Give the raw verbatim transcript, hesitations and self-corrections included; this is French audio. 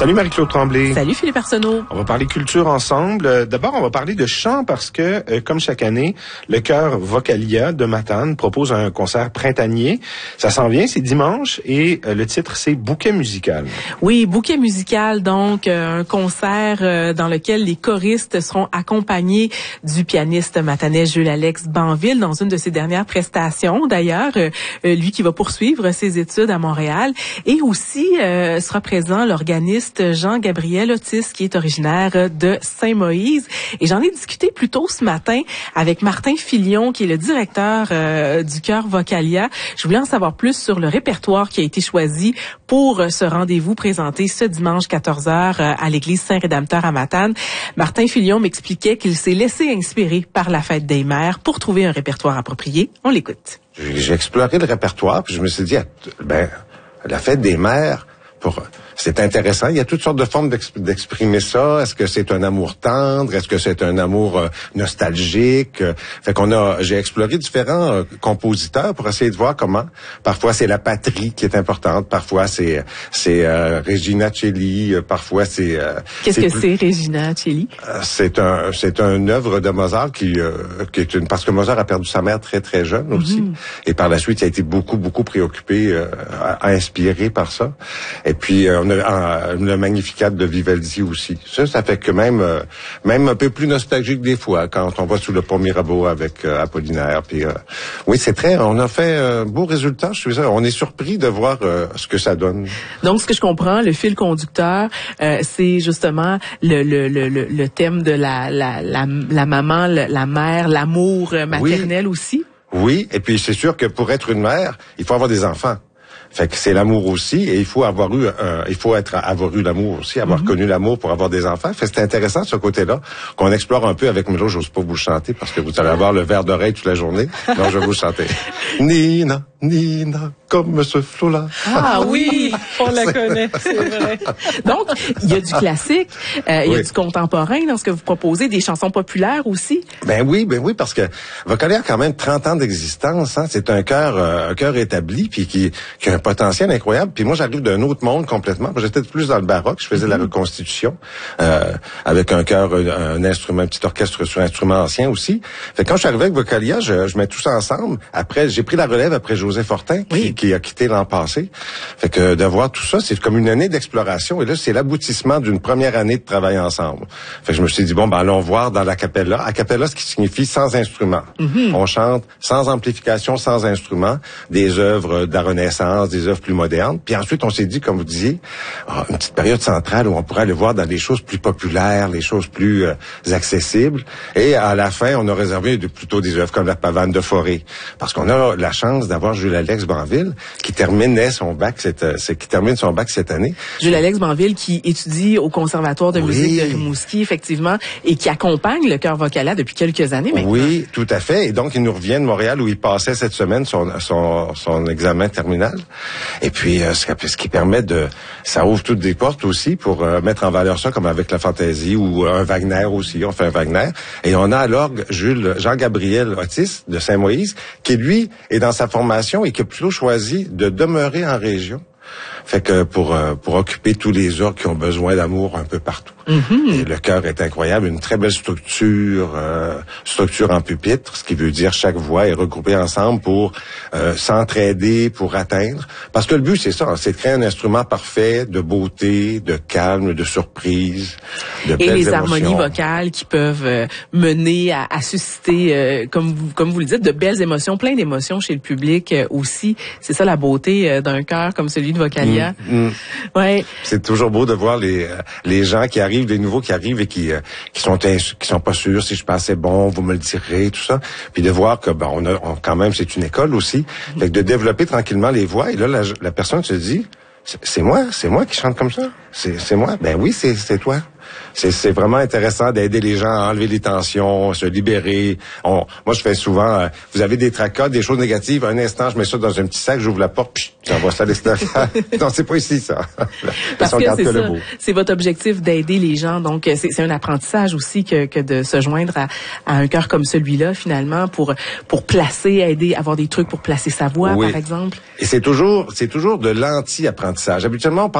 Salut Marie-Claude Tremblay. Salut Philippe Arsenault. On va parler culture ensemble. Euh, D'abord, on va parler de chant parce que, euh, comme chaque année, le chœur Vocalia de Matane propose un concert printanier. Ça s'en vient, c'est dimanche et euh, le titre, c'est Bouquet musical. Oui, Bouquet musical, donc euh, un concert euh, dans lequel les choristes seront accompagnés du pianiste matanais Jules-Alex Banville dans une de ses dernières prestations. D'ailleurs, euh, lui qui va poursuivre ses études à Montréal. Et aussi euh, sera présent l'organiste Jean-Gabriel Otis, qui est originaire de Saint-Moïse. Et j'en ai discuté plus tôt ce matin avec Martin Filion, qui est le directeur euh, du chœur Vocalia. Je voulais en savoir plus sur le répertoire qui a été choisi pour ce rendez-vous présenté ce dimanche quatorze heures à l'église Saint-Rédempteur à Matane. Martin Filion m'expliquait qu'il s'est laissé inspirer par la fête des mères pour trouver un répertoire approprié. On l'écoute. J'ai exploré le répertoire, puis je me suis dit, ben, la fête des mères, pour, c'est intéressant. Il y a toutes sortes de formes d'exprimer ça. Est-ce que c'est un amour tendre? Est-ce que c'est un amour euh, nostalgique? Fait qu'on a, j'ai exploré différents euh, compositeurs pour essayer de voir comment. Parfois, c'est la patrie qui est importante. Parfois, c'est, c'est euh, Regina Celli. Parfois, c'est... Euh, Qu'est-ce c'est que plus... c'est, Regina Celli? Euh, c'est un, c'est une œuvre de Mozart qui, euh, qui est une... Parce que Mozart a perdu sa mère très, très jeune aussi. Mm-hmm. Et par la suite, il a été beaucoup, beaucoup préoccupé, euh, inspiré par ça. Et puis, euh, on a euh, le Magnificat de Vivaldi aussi. Ça, ça fait que même euh, même un peu plus nostalgique des fois, quand on va sous le pont Mirabeau avec euh, Apollinaire. Puis, euh, oui, c'est très... On a fait un beau résultat, je suis sûr. On est surpris de voir euh, ce que ça donne. Donc, ce que je comprends, le fil conducteur, euh, c'est justement le, le, le, le thème de la, la, la, la maman, la, la mère, l'amour maternel oui. aussi. Oui, et puis c'est sûr que pour être une mère, il faut avoir des enfants. Fait que c'est l'amour aussi, et il faut avoir eu, un, il faut être avoir eu l'amour aussi, avoir mm-hmm. connu l'amour pour avoir des enfants. Fait que c'est intéressant ce côté-là qu'on explore un peu avec Milo. J'ose pas vous le chanter parce que vous allez avoir le verre d'oreille toute la journée. Non, je vais vous le chanter. Nina, Nina, comme ce flot-là. Ah oui, on la connaît, c'est vrai. Donc, il y a du classique, euh, il y a oui. du contemporain dans ce que vous proposez, des chansons populaires aussi. Ben oui, ben oui, parce que Vocalia a quand même trente ans d'existence. Hein. C'est un chœur, euh, un chœur établi, puis qui, qui a un potentiel incroyable. Puis moi, j'arrive d'un autre monde complètement. J'étais plus dans le baroque. Je faisais mm-hmm. la reconstitution euh, avec un chœur, un, un instrument, un petit orchestre sur instrument ancien aussi. Fait que quand je suis arrivé avec Vocalia, je, je mets tout ça ensemble. Après, j'ai pris la relève après José Fortin, qui, oui. qui a quitté l'an passé. Fait que de voir tout ça, c'est comme une année d'exploration. Et là, c'est l'aboutissement d'une première année de travail ensemble. Fait que je me suis dit, bon, ben allons voir dans la capella. A cappella, ce qui signifie sans instrument. Mm-hmm. On chante sans amplification, sans instrument, des œuvres de la Renaissance, des œuvres plus modernes. Puis ensuite, on s'est dit, comme vous disiez, une petite période centrale où on pourrait aller voir dans les choses plus populaires, les choses plus euh, accessibles. Et à la fin, on a réservé de, plutôt des œuvres comme la Pavane de Forêt. Parce qu'on a la chance d'avoir Jules-Alex Banville qui terminait son bac cette, euh, qui termine son bac cette année. Jules-Alex Banville qui étudie au Conservatoire de oui. musique de Rimouski, effectivement, et qui accompagne le chœur Vocalia depuis quelques années maintenant. Oui, tout à fait. Et donc, il nous revient de Montréal où il passait cette semaine son, son, son examen terminal. Et puis, euh, ce qui permet de... Ça ouvre toutes des portes aussi pour euh, mettre en valeur ça, comme avec la fantaisie ou un Wagner aussi. On fait un Wagner. Et on a à l'orgue Jules, Jean-Gabriel Otis de Saint-Moïse, qui, lui, est dans sa formation et qui a plutôt choisi de demeurer en région. Fait que pour euh, pour occuper tous les orgues qui ont besoin d'amour un peu partout. Mm-hmm. Et le chœur est incroyable, une très belle structure, euh, structure en pupitre, ce qui veut dire chaque voix est regroupée ensemble pour euh, s'entraider, pour atteindre. Parce que le but, c'est ça, c'est de créer un instrument parfait, de beauté, de calme, de surprise, de belles émotions. Et les harmonies vocales qui peuvent euh, mener à, à susciter, euh, comme vous comme vous le dites, de belles émotions, plein d'émotions chez le public euh, aussi. C'est ça la beauté euh, d'un chœur comme celui de Vocalia. Mmh, mmh. Ouais. C'est toujours beau de voir les les gens qui arrivent, les nouveaux qui arrivent et qui euh, qui sont ins- qui sont pas sûrs si je passais bon, vous me le direz, tout ça. Puis de voir que ben on a on, quand même c'est une école aussi, mmh. fait que de développer tranquillement les voix. Et là la, la personne se dit c'est, c'est moi, c'est moi qui chante comme ça. C'est c'est moi. Ben oui, c'est c'est toi. C'est, c'est vraiment intéressant d'aider les gens à enlever les tensions, se libérer. On, moi, je fais souvent, euh, vous avez des tracas, des choses négatives, un instant, je mets ça dans un petit sac, j'ouvre la porte, puis j'envoie ça à l'extérieur. Non, c'est pas ici, ça. Parce que c'est ça, c'est votre objectif d'aider les gens. Donc, c'est, c'est un apprentissage aussi que, que de se joindre à, à un chœur comme celui-là, finalement, pour pour placer, aider, avoir des trucs pour placer sa voix, oui. par exemple. Et c'est toujours, c'est toujours de l'anti-apprentissage. Habituellement, on pense